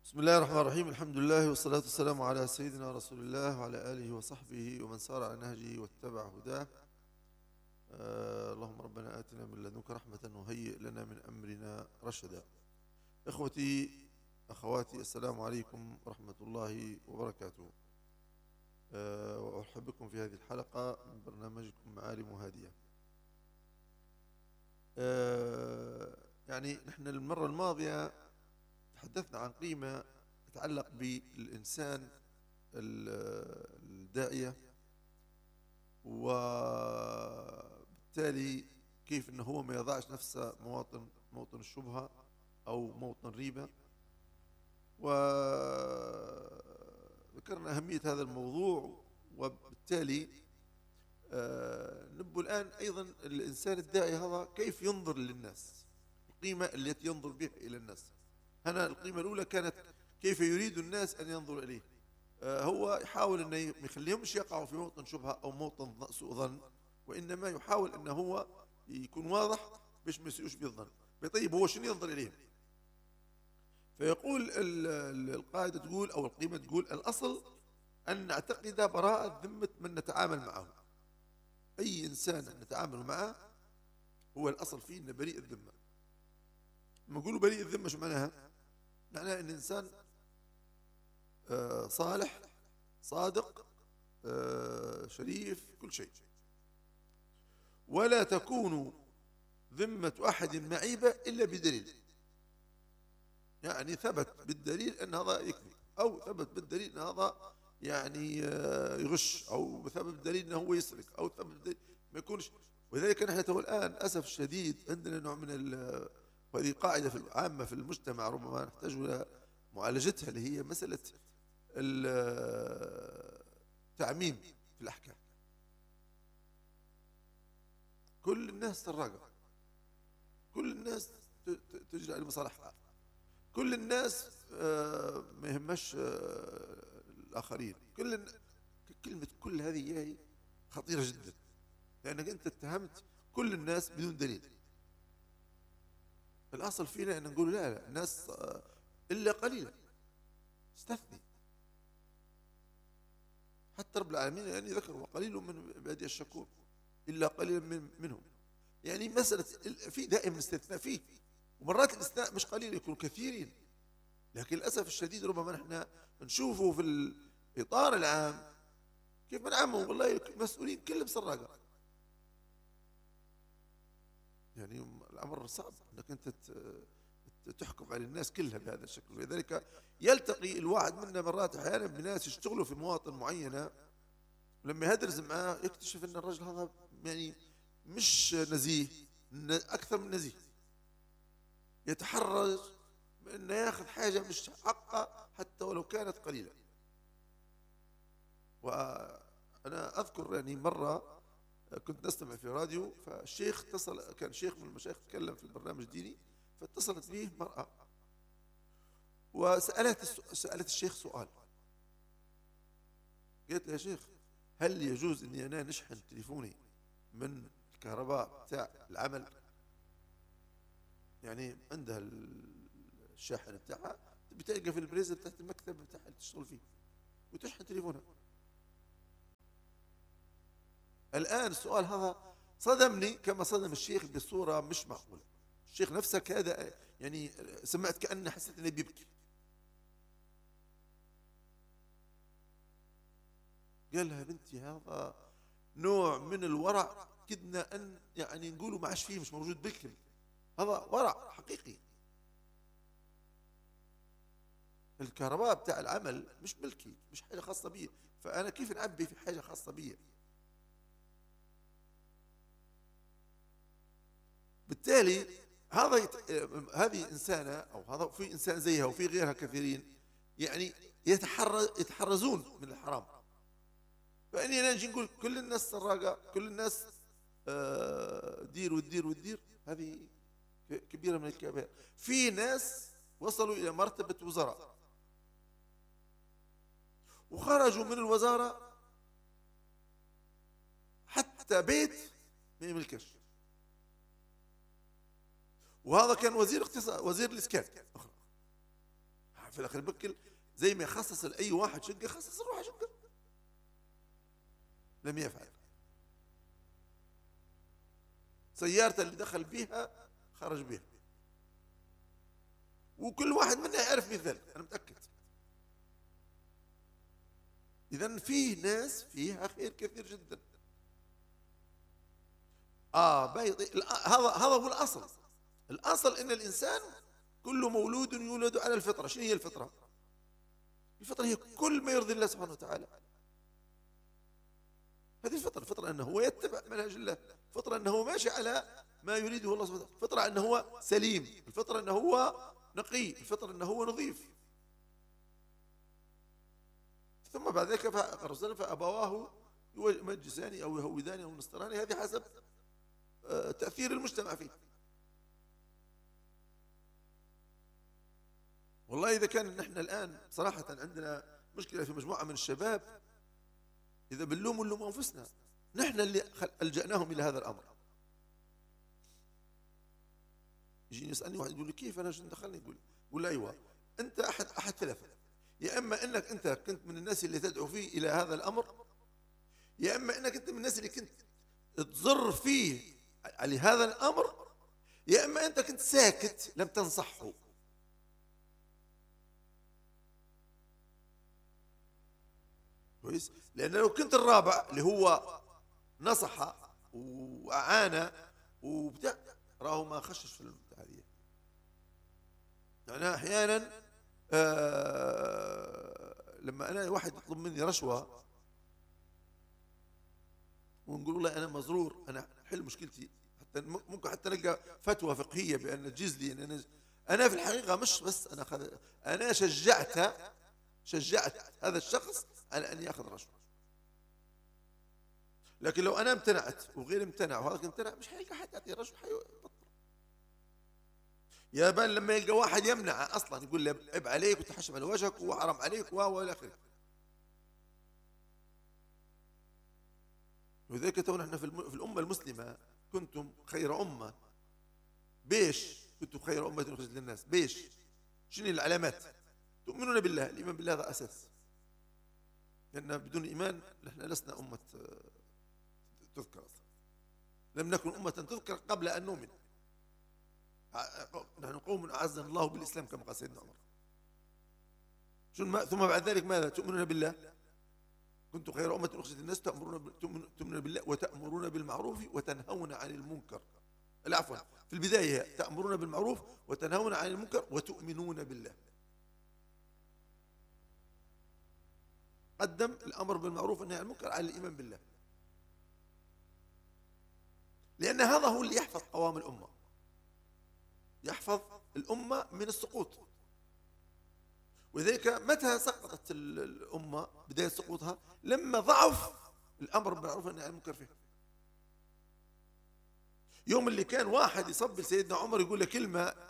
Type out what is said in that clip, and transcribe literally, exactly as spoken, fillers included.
بسم الله الرحمن الرحيم. الحمد لله والصلاة والسلام على سيدنا رسول الله وعلى آله وصحبه ومن سار على نهجه واتبع هداه. آه اللهم ربنا آتنا من لدنك رحمة وهيئ لنا من أمرنا رشدا. إخوتي أخواتي، السلام عليكم ورحمة الله وبركاته. آه وأرحب بكم في هذه الحلقة من برنامجكم معالم هادية. آه يعني نحن المرة الماضية تحدثنا عن قيمة تتعلق بالإنسان الداعية، وبالتالي كيف أنه هو ما يضعش نفسه مواطن موطن الشبهة أو موطن ريبة، وذكرنا أهمية هذا الموضوع. وبالتالي آه نبو الآن أيضا الإنسان الداعي هذا كيف ينظر للناس، القيمة التي ينظر بها إلى الناس. هنا القيمة الأولى كانت كيف يريد الناس أن ينظروا إليه. آه هو يحاول أن ما يخليهمش يقعوا في موطن شبهة أو موطن سوء ظن، وإنما يحاول أن هو يكون واضح باش ما يسيئوش بالظن. طيب هو شنو ينظر إليهم؟ فيقول القاعدة تقول أو القيمة تقول: الأصل أن نعتقد براءة ذمة من نتعامل معه. أي إنسان نتعامل معه هو الأصل فيه أنه بريء الذمة. لما نقولوا بريء الذمة شو معناها؟ معناها أن الإنسان آه صالح صادق آه شريف كل شيء، ولا تكون ذمة أحد معيبة إلا بدليل. يعني ثبت بالدليل أن هذا يكذب، أو ثبت بالدليل أن هذا يعني آه يغش، أو ثبت بالدليل أنه هو يسرق، أو ثبت بالدليل ما يكونش. ولذلك نحن تو الآن أسف الشديد عندنا نوع من، وهذه قاعدة في العامة في المجتمع ربما نحتاج إلى معالجتها، اللي هي مسألة التعميم في الأحكام. كل الناس سراقة، كل الناس تجري على مصالحها، كل الناس ما يهمش الآخرين. كل كلمة كل هذه هي خطيرة جدا، لأنك أنت اتهمت كل الناس بدون دليل. الأصل فينا أن نقول لا لا، الناس إلا قليلا، استثني. حتى رب العالمين يعني ذكر: وقليل من عبادي الشكور، إلا قليلا من منهم. يعني مسألة في دائما استثناء فيه، ومرات الاستثناء مش قليل، يكونوا كثيرين. لكن للأسف الشديد ربما نحن نشوفه في الإطار العام كيف من عامه والله المسؤولين كلهم سراقة. يعني الأمر صعب أنك أنت تحكم على الناس كلها بهذا الشكل. ولذلك يلتقي الواحد منا مرات أحيانا بناس يشتغلوا في مواطن معينة، ولما يدرس معاه يكتشف أن الرجل هذا يعني مش نزيه، أكثر من نزيه، يتحرج من أنه يأخذ حاجة مش حقه حتى ولو كانت قليلة. وأنا أذكر يعني مرة كنت نستمع في راديو، فالشيخ اتصل، كان شيخ من المشايخ تكلم في البرنامج الديني، فاتصلت به مرأة وسألت سألت الشيخ سؤال. قالت له: يا شيخ، هل يجوز اني انا نشحن تليفوني من الكهرباء بتاع العمل؟ يعني عندها الشاحن بتاعها، بتلقى في البريزة بتاعت المكتب بتاعها اللي تشتغل فيه وتشحن تليفونها. الآن السؤال هذا صدمني كما صدم الشيخ بصورة مش معقولة. الشيخ نفسه كذا يعني سمعت كأنه حسيت انه بيبكي. قال لها: بنتي هذا نوع من الورع كدنا أن يعني نقولوا ما عاش فيه، مش موجود بالكل. هذا ورع حقيقي. الكهرباء بتاع العمل مش ملكي، مش حاجة خاصة بي، فأنا كيف نعبي في حاجة خاصة بي؟ بالتالي هذا يت... هذه إنسانة، أو هذا في إنسان زيها وفي غيرها كثيرين يعني يتحرز يتحرزون من الحرام. فإني أنا نجي نقول كل الناس سراقة، كل الناس آه دير وتدير وتدير، هذه كبيرة من الكبائر. في ناس وصلوا إلى مرتبة وزراء وخرجوا من الوزارة حتى بيت ما يملكش. وهذا كان وزير اقتصاد، وزير الإسكان. في الآخر بكل زي ما يخصص لأي واحد شقة يخصص روحه شقة، لم يفعل. سيارته اللي دخل بها خرج بها، وكل واحد منا يعرف مثال، أنا متأكد. إذن فيه ناس فيها خير كثير جدا. آه بيض هذا هذا هو الأصل. الأصل إن الإنسان كل مولود يولد على الفطرة. شنو هي الفطرة؟ الفطرة هي كل ما يرضي الله سبحانه وتعالى. هذه الفطرة. الفطرة أنه هو يتبع منهج الله، الفطرة أنه هو ماشي على ما يريده الله سبحانه وتعالى، الفطرة أنه هو سليم، الفطرة أنه هو نقي، الفطرة أنه هو نظيف. ثم بعد ذلك فأرسلنا فأبواه يمجساني أو يهوداني أو ينصراني، هذه حسب تأثير المجتمع فيه. والله إذا كان نحن الآن صراحة عندنا مشكلة في مجموعة من الشباب، إذا بنلوم نلوم أنفسنا، نحن اللي ألجأناهم إلى هذا الأمر. يجيني يسألني واحد يقول لي كيف أنا شو دخلني؟ يقول يقول أيوة أنت أحد أحد ثلاثة، يا إما أنك أنت كنت من الناس اللي تدعو فيه إلى هذا الأمر، يا إما أنك أنت من الناس اللي كنت تضر فيه على هذا الأمر، يا إما أنت كنت ساكت لم تنصحه. كويس؟ لأن لو كنت الرابع اللي هو نصح وأعانى وبتاع راه ما خشش في البتاع هذه. يعني أحيانا آه لما أنا واحد يطلب مني رشوة ونقول والله أنا مزرور، أنا حل مشكلتي، حتى ممكن حتى نلقى فتوى فقهية بأن تجيز لي، أنا أنا في الحقيقة مش بس أنا خذ أنا شجعت شجعت هذا الشخص على أن يأخذ رشوة. لكن لو أنا امتنعت وغير امتنع وهذا امتنع مش حيلقى حد يعطي رشوة، حيبطل. يا بان لما يلقى واحد يمنع أصلا يقول له عيب عليك وتحشم على وجهك وحرام عليك وإلى آخره. ولذلك تو نحن في الأمة المسلمة كنتم خير أمة. بيش كنتم خير أمة أخرجت للناس؟ بيش شنو العلامات؟ تؤمنون بالله، الإيمان بالله هذا أساس، لأن بدون إيمان نحن لسنا أمة تذكر، لم نكن أمة تذكر قبل أن نؤمن. نحن قوم أعزنا الله بالإسلام كما قال سيدنا عمر. ثم بعد ذلك ماذا؟ تؤمنون بالله، كنتم خير أمة أخرجت للناس تأمرون تؤمنون بالله وتأمرون بالمعروف وتنهون عن المنكر. العفو، في البداية تأمرون بالمعروف وتنهون عن المنكر وتؤمنون بالله. قدم الأمر بالمعروف والنهي عن المنكر على الإيمان بالله، لأن هذا هو اللي يحفظ قوام الأمة، يحفظ الأمة من السقوط. ولذلك متى سقطت الأمة بداية سقوطها؟ لما ضعف الأمر بالمعروف والنهي عن المنكر فيه. يوم اللي كان واحد يصب سيدنا عمر يقول له كلمة